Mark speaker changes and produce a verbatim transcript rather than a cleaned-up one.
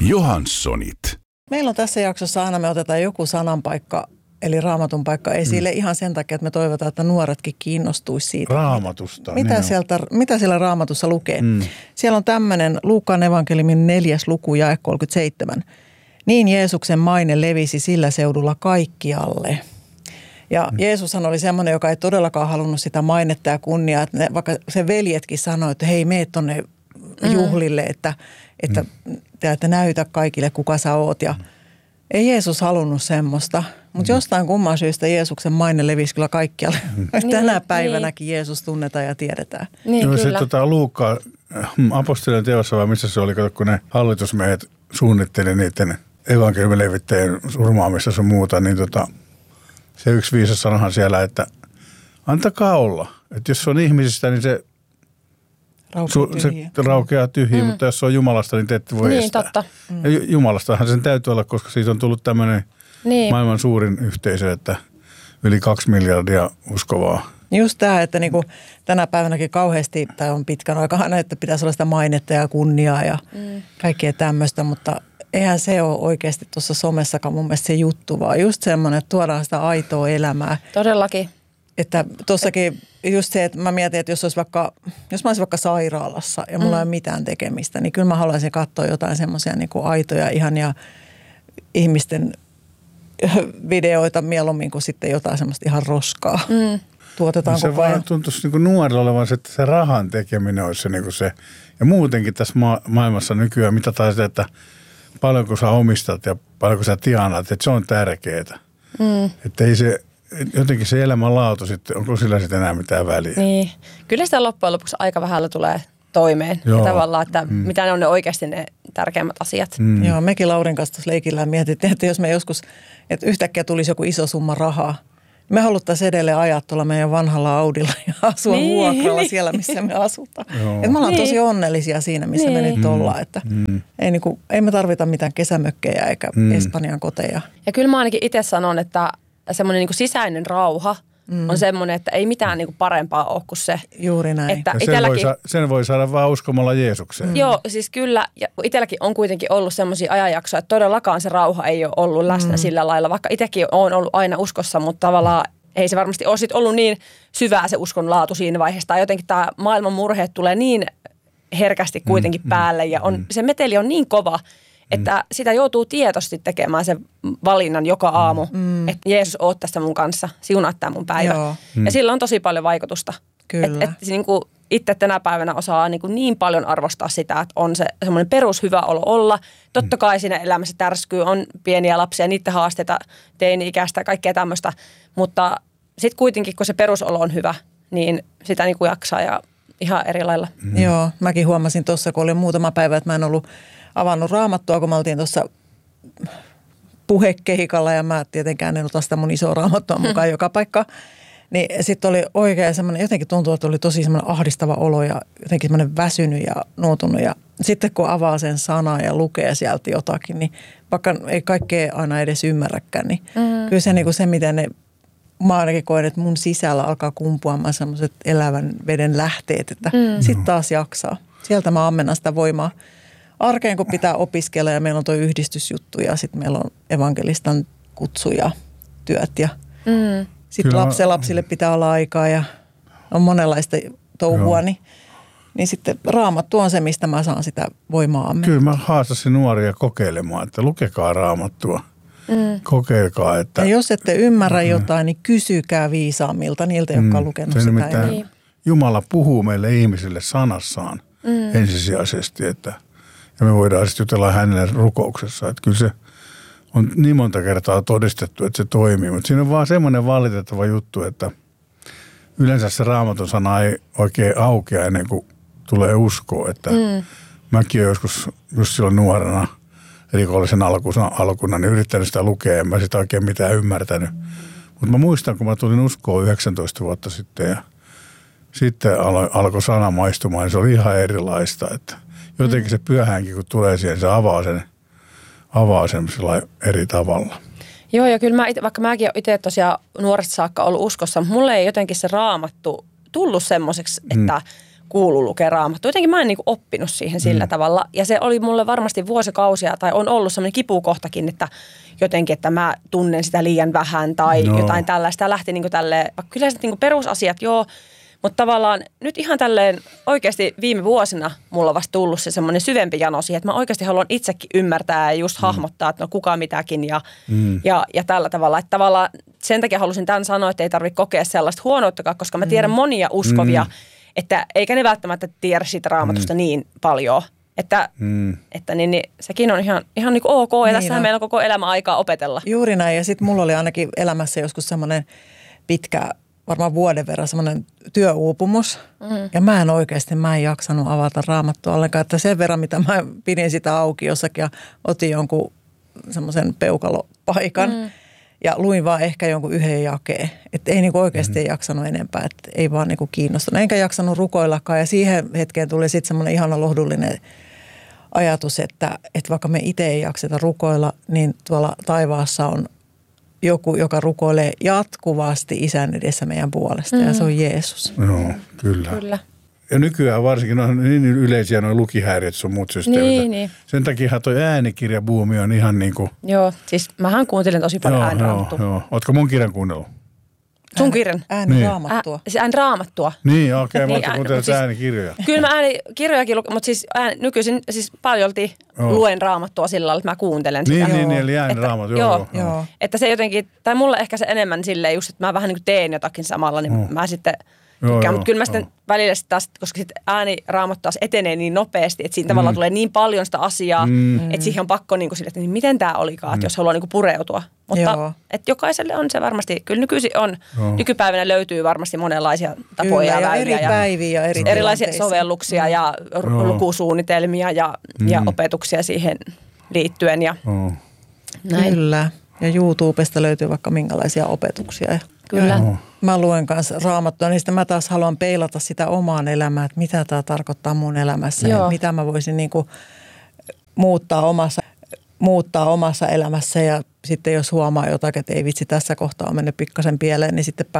Speaker 1: Johanssonit.
Speaker 2: Meillä on tässä jaksossa aina me otetaan joku sananpaikka, eli raamatun paikka esille mm. ihan sen takia, että me toivotaan, että nuoretkin kiinnostuisi siitä.
Speaker 3: Raamatusta.
Speaker 2: Mitä, mitä, sieltä, mitä siellä raamatussa lukee? Mm. Siellä on tämmöinen Luukkaan evankeliumin neljäs luku jae kolmekymmentäseitsemän. Niin Jeesuksen maine levisi sillä seudulla kaikkialle. Ja mm. Jeesushan oli semmoinen, joka ei todellakaan halunnut sitä mainetta ja kunniaa, että ne, vaikka se veljetkin sanoi, että hei, mene tuonne mm. juhlille, että, että, mm. te, että näytä kaikille, kuka sä oot. Ja mm. ei Jeesus halunnut semmoista, mutta mm. jostain kumman syystä Jeesuksen maine levisi kyllä kaikkialle. Mm. Tänä niin, päivänäkin niin. Jeesus tunnetaan ja tiedetään.
Speaker 3: Niin, no, se tota, Luukka, apostolien teossa vai missä se oli, kun ne hallitusmiehet suunnitteli niiden evankeliumilevittäjien surmaamista sun muuta, niin tota, se yksi viisas sanohan siellä, että antakaa olla. Että jos se on ihmisistä, niin se
Speaker 2: raukeaa
Speaker 3: tyhjiä, se raukeaa tyhjiä mm. mutta jos se on Jumalasta, niin te ette voi
Speaker 4: niin,
Speaker 3: estää.
Speaker 4: Totta.
Speaker 3: Mm. Ja Jumalastahan sen täytyy olla, koska siitä on tullut tämmöinen niin. maailman suurin yhteisö, että yli kaksi miljardia uskovaa.
Speaker 2: Just tämä, että niinku tänä päivänäkin kauheasti, tai on pitkän aikaa, että pitäisi olla sitä mainetta ja kunniaa ja mm. kaikkea tämmöistä, mutta eihän se ole oikeasti tuossa somessakaan mun mielestä se juttu, vaan just semmoinen, että tuodaan sitä aitoa elämää.
Speaker 4: Todellakin.
Speaker 2: Että tuossakin just se, että mä mietin, että jos, olisi vaikka, jos mä olisin vaikka sairaalassa ja mulla mm. ei ole mitään tekemistä, niin kyllä mä haluaisin katsoa jotain semmoisia niin kuin aitoja, ihania ihmisten videoita mieluummin kuin sitten jotain semmoista ihan roskaa. Mm. Tuotetaan
Speaker 3: no se
Speaker 2: koko ajan.
Speaker 3: vaan tuntuisi niin kuin nuorilla olevan se, että se rahan tekeminen olisi se, niin kuin se. Ja muutenkin tässä ma- maailmassa nykyään mitataan sitä, että paljonko sä omistat ja paljonko sä tienaat, että se on tärkeää. Mm. Että ei se, jotenkin se elämänlaatu sitten, onko sillä sitten enää mitään väliä?
Speaker 4: Niin. Kyllä sitä loppujen lopuksi aika vähällä tulee toimeen. Joo. Ja tavallaan, että mm. mitä ne on ne oikeasti ne tärkeimmät asiat. Mm.
Speaker 2: Joo, mekin Laurin kanssa tuossa leikillään mietittiin, että jos me joskus, että yhtäkkiä tulisi joku iso summa rahaa, me haluttaisiin edelleen ajaa tuolla meidän vanhalla Audilla ja asua niin, vuokralla niin. siellä, missä me asutaan. Että me ollaan niin. tosi onnellisia siinä, missä niin. me nyt ollaan. Että mm. ei, niin kuin, ei me tarvita mitään kesämökkejä eikä mm. Espanjan koteja.
Speaker 4: Ja kyllä mä ainakin itse sanon, että semmoinen niin kuin sisäinen rauha mm. on semmoinen, että ei mitään niin kuin parempaa ole kuin se.
Speaker 2: Juuri näin.
Speaker 4: Että
Speaker 3: sen,
Speaker 4: itelläkin,
Speaker 3: voi sa- sen voi saada vaan uskomalla Jeesukseen.
Speaker 4: Mm. Joo, siis kyllä. Ja itselläkin on kuitenkin ollut semmoisia ajanjaksoja, että todellakaan se rauha ei ole ollut läsnä mm. sillä lailla. Vaikka itsekin olen ollut aina uskossa, mutta tavallaan ei se varmasti ole sit ollut niin syvää se uskon laatu siinä vaiheessa. Tai jotenkin tämä maailman murheet tulee niin herkästi kuitenkin mm, päälle ja on, mm. se meteli on niin kova, että mm. sitä joutuu tietoisesti tekemään sen valinnan joka aamu. Mm. Että Jeesus, oot tässä mun kanssa, siunaa tämä mun päivä. Mm. Ja sillä on tosi paljon vaikutusta. Kyllä. Että et, niin itse tänä päivänä osaa niin, niin paljon arvostaa sitä, että on se semmoinen perushyvä olo olla. Totta kai siinä elämässä tärskyy, on pieniä lapsia, niiden haasteita, teini-ikäistä, kaikkea tämmöistä. Mutta sitten kuitenkin, kun se perusolo on hyvä, niin sitä niin kuin jaksaa ja ihan eri lailla.
Speaker 2: Mm. Joo, mäkin huomasin tuossa, kun oli muutama päivä, että mä en ollut avannut raamattua, kun me oltiin tuossa puhekehikalla ja mä tietenkään en ota sitä mun isoa raamattua mukaan joka paikka. Niin sitten oli oikein semmoinen, jotenkin tuntuu, että oli tosi semmoinen ahdistava olo ja jotenkin semmoinen väsynyt ja nuotunut. Ja sitten kun avaa sen sanaa ja lukee sieltä jotakin, niin vaikka ei kaikkea aina edes ymmärräkään, niin mm. kyllä se, niin kuin se miten ne, mä ainakin koen, että mun sisällä alkaa kumpuamaan semmoiset elävän veden lähteet, että mm. sitten taas jaksaa. Sieltä mä ammennan sitä voimaa arkeen, kun pitää opiskella ja meillä on tuo yhdistysjuttu ja sitten meillä on evankelistan kutsu ja työt ja mm. sitten lapsen lapsille pitää olla aikaa ja on monenlaista touhua, niin, niin sitten Raamattu on se, mistä mä saan sitä voimaa.
Speaker 3: Kyllä mä haastasin nuoria kokeilemaan, että lukekaa Raamattua. Mm. Kokeilkaa. Että,
Speaker 2: ja jos ette ymmärrä jotain, niin kysykää viisaammilta niiltä, jotka on lukenut
Speaker 3: mm,
Speaker 2: sitä.
Speaker 3: Niin. Jumala puhuu meille ihmisille sanassaan mm. ensisijaisesti, että, ja me voidaan sitten jutella hänelle rukouksessa. Että kyllä se on niin monta kertaa todistettu, että se toimii, mutta siinä on vaan semmoinen valitettava juttu, että yleensä se Raamatun sana ei oikein aukea ennen kuin tulee uskoa. Että mm. mäkin olen joskus just silloin nuorena rikollisen alkuna, alkuna niin yrittänyt sitä lukea, en mä sitä oikein mitään ymmärtänyt. Mm. Mutta mä muistan, kun mä tulin uskoon yhdeksäntoista vuotta sitten ja sitten alo, alkoi sana maistumaan, niin se oli ihan erilaista. Että jotenkin se pyhänkin, kun tulee siihen, se avaa sen, avaa sen eri tavalla.
Speaker 4: Joo, ja kyllä mä ite, vaikka mäkin olen itse tosiaan nuoresta saakka ollut uskossa, mutta mulle ei jotenkin se Raamattu tullut semmoiseksi, että kuulu lukea Raamattua. Jotenkin mä en niin kuin oppinut siihen sillä mm. tavalla. Ja se oli mulle varmasti vuosikausia, tai on ollut semmoinen kipukohtakin, että jotenkin, että mä tunnen sitä liian vähän tai no. jotain tällaista. Lähti niin kuin tälleen, kyllä se niin kuin perusasiat, joo. Mutta tavallaan nyt ihan tälleen oikeasti viime vuosina mulla on vasta tullut se semmoinen syvempi jano siihen, että mä oikeasti haluan itsekin ymmärtää ja just mm. hahmottaa, että no kuka mitäkin ja, mm. ja, ja tällä tavalla. Että tavallaan sen takia halusin tämän sanoa, että ei tarvitse kokea sellaista huonouttakaan, koska mä tiedän mm. monia uskovia, mm. että eikä ne välttämättä tiedä siitä Raamatusta mm. niin paljon. Että, mm. että niin, niin, sekin on ihan, ihan niin kuin ok ja niin tässähän on. Meillä on koko elämä aikaa opetella.
Speaker 2: Juuri näin ja sitten mulla oli ainakin elämässä joskus semmoinen pitkä, varmaan vuoden verran semmoinen työuupumus. Mm. Ja mä en oikeasti, mä en jaksanut avata Raamattua ollenkaan. Että sen verran, mitä mä pidin sitä auki jossakin ja otin jonkun semmoisen peukalopaikan. Mm. Ja luin vaan ehkä jonkun yhden jakeen. Että ei niinku oikeasti mm. jaksanut enempää. Että ei vaan niinku kiinnostunut. Enkä jaksanut rukoillakaan. Ja siihen hetkeen tuli sitten semmoinen ihana lohdullinen ajatus, että, että vaikka me itse ei jakseta rukoilla, niin tuolla taivaassa on joku, joka rukoilee jatkuvasti Isän edessä meidän puolesta, mm. ja se on Jeesus.
Speaker 3: Joo, kyllä.
Speaker 4: kyllä.
Speaker 3: Ja nykyään varsinkin on niin yleisiä nuo lukihäiriöt sun muut systeemit.
Speaker 4: Niin, niin.
Speaker 3: Sen takia toi äänikirjabuumi on ihan niin kuin...
Speaker 4: Joo, siis mähän kuuntelin tosi paljon ääniraamattua.
Speaker 3: Joo, joo. Ootko mun kirjan kuunnellut?
Speaker 4: Sun kirjan?
Speaker 2: Ääniraamattua.
Speaker 4: Ä, siis ääniraamattua.
Speaker 3: Niin, okei, okay, mä oon kuunnellut siis, äänikirjoja.
Speaker 4: Kyllä mä äänikirjojakin, mutta siis ään, nykyisin siis paljolti joo. luen Raamattua sillä lailla, että mä kuuntelen sitä.
Speaker 3: Niin, niin, niin eli ääniraamattua.
Speaker 4: Joo,
Speaker 3: joo,
Speaker 4: joo. joo. Että se jotenkin, tai mulle ehkä se enemmän silleen just, että mä vähän niin kuin teen jotakin samalla, niin oh. mä sitten... Tykkään, mutta kyllä mä sitten oh. välillä sitten taas, koska sitten ääniraamattu taas etenee niin nopeasti, että siinä mm. tavallaan tulee niin paljon sitä asiaa, mm. että siihen on pakko niin kuin sille, että niin miten tämä olikaan, mm. jos haluaa niin kuin pureutua. Mutta että jokaiselle on se varmasti, kyllä nykyisin on, Joo. nykypäivänä löytyy varmasti monenlaisia tapoja
Speaker 2: kyllä,
Speaker 4: ja väyliä.
Speaker 2: Eri päiviä ja eri
Speaker 4: erilaisia sovelluksia mm. ja Joo. lukusuunnitelmia ja, mm. ja opetuksia siihen liittyen. Ja
Speaker 2: näin. Kyllä, ja YouTubesta löytyy vaikka minkälaisia opetuksia.
Speaker 4: Kyllä.
Speaker 2: Joo. Mä luen kanssa Raamattua, niin sitten mä taas haluan peilata sitä omaan elämään, että mitä tämä tarkoittaa mun elämässä ja mitä mä voisin niin kuin muuttaa, omassa, muuttaa omassa elämässä ja sitten jos huomaa jotakin, että ei vitsi tässä kohtaa on mennyt pikkasen pieleen, niin sitten